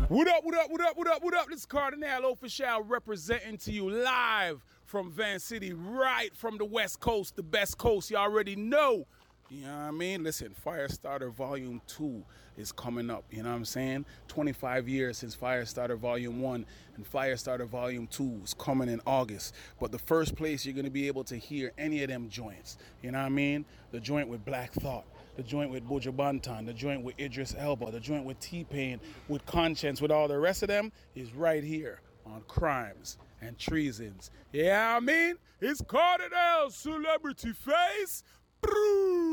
What up, what up, what up, what up, what up? This is Cardinal Official representing to you live from Van City, right from the West Coast, the best coast. You already know. You know what I mean? Listen, Firestarter Volume 2 is coming up. You know what I'm saying? 25 years since Firestarter Volume 1 and Firestarter Volume 2 is coming in August. But the first place you're going to be able to hear any of them joints, you know what I mean? The joint with Black Thought, the joint with Buju Banton, the joint with Idris Elba, the joint with T-Pain, with Conscience, with all the rest of them is right here on Crimes and Treasons. Yeah, I mean? It's Cardinal Celebrity Face. Brrr.